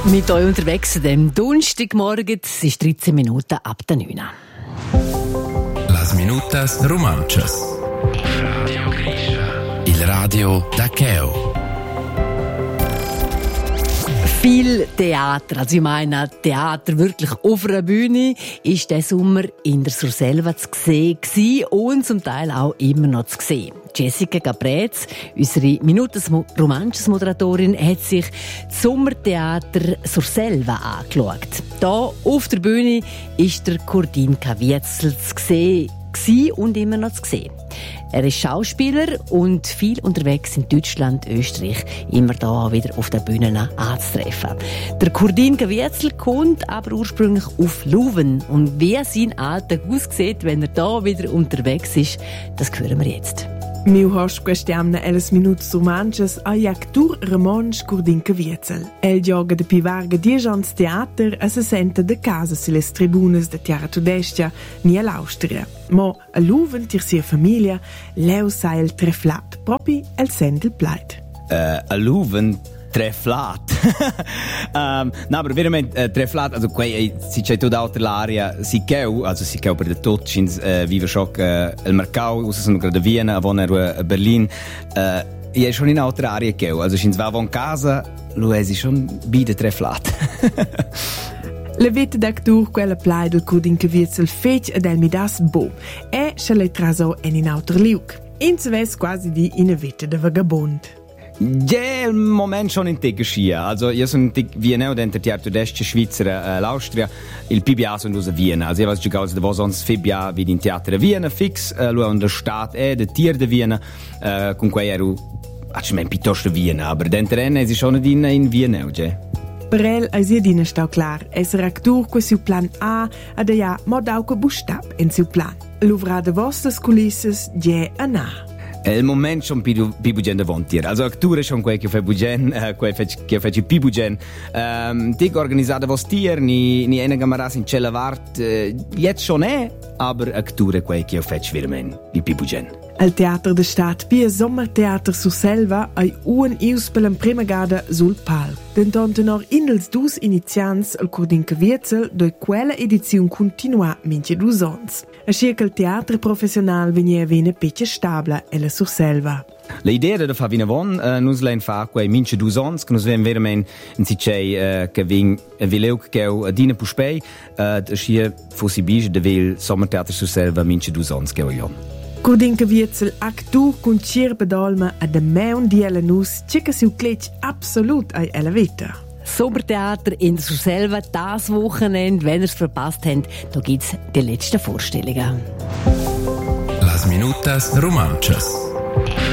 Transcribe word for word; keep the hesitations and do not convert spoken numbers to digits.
Mit euch unterwegs am Donnerstagmorgen, es ist dreizehn Minuten ab der neun. Las minutas romanchas. Il radio da Cheo. Viel Theater, also ich meine Theater wirklich auf einer Bühne, ist der Sommer in der Surselva zu sehen und zum Teil auch immer noch zu sehen. Jessica Gabrez, unsere Minutes Romanches Moderatorin, hat sich das Sommertheater Surselva angeschaut. Hier auf der Bühne ist der Kurdin Kavietzel zu sehen und immer noch zu sehen. Er ist Schauspieler und viel unterwegs in Deutschland, Österreich, immer da auch wieder auf der Bühne anzutreffen. Der Kurdin Kavietzel kommt aber ursprünglich auf Leuven. Und wie sein Alltag aussieht, wenn er da wieder unterwegs ist, das hören wir jetzt. Mi host questiamna ellas minuts romanches a actor Ramonsch Kurdin Kavietzel. El gioga de pivarga diez ans teater a se senta de casa se les tribunas de Tiara Tudestia ni all'Austria. Mo a Leuven tir sia famiglia leu sa el treflat, propi el sendel pleit. Uh, a Leuven treflat. um, no, aber veramente uh, treflat, also quei si c'è tutta altra l'area, si cheu, also si cheu per de tot chins uh, vive schock uh, el Mercau, us sono gerade Vienna, avon er a Berlin. Uh, ja schon in altra area cheu, also chins va von casa, lo es schon bide treflat. La vita d'actor quella plai del Kurdin Kavietzel fetg ad el midas bo. E se le traso en in auter liuk. Inzwes quasi di in a vita de vagabond. Ja, im Moment schon in Tick geschehen. Also, ich sono in Vienna, dentro Tiara Tudestia, Schweizer, äh, l'Austria, il P B A sono aus Vienna. Also, ich weiß nicht, da war sonst F I B A wie in Theater Vienna, fix, äh, lo in der Stadt, eh, der Tier de Vienna, äh, con cui ero, also, ich piuttosto Vienna, aber dentro Enne, es ist schon nicht in, in Vienna, ja. Per el ai sia dina stau clar, esser actor que siu plan A ad ja mod auque bustab en siu plan. L'uvra de vostres culisses je a na. Il moment schon più più bugen davanti. Also acture schon quel che fa bugen, eh, quel che fa più bugen. Ehm, tig organizzata vostier ni ni eine Kameras in Cella Wart, eh, jetzt schon è, aber acture quel che fa veramente di più bugen. Al Theater de Stadt Pia Sommertheater Surselva ai un ius per prima gada sul palco. Dentonte nor indels dus inizians al Kurdin Kavietzel doi quella edizione continua minche dus ons. A circa il teatro professional venia vene pecce stabla e la Surselva. L'idea da fa vina von, uh, nus lein fa quei minche dus ons, che nus ven veramente in sicei uh, che vin vileu che a dina puspei, uh, da schia fossi bige de vil Sommertheater Surselva minche dus ons che oion. Kurdin Kavietzel actur cun cirpe dolma a de meun di ella nus circa siu clec absolut ai ella vita. Sommertheater in der Surselva, das Wochenende, wenn ihr es verpasst habt, da gibt's die letzten Vorstellungen. Las minutas romanchas.